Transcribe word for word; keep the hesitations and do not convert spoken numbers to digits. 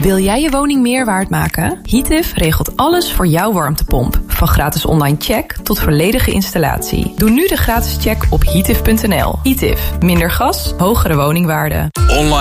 Wil jij je woning meer waard maken? Heatif regelt alles voor jouw warmtepomp. Van gratis online check tot volledige installatie. Doe nu de gratis check op heatif punt n l. Heatif. Minder gas, hogere woningwaarde. Online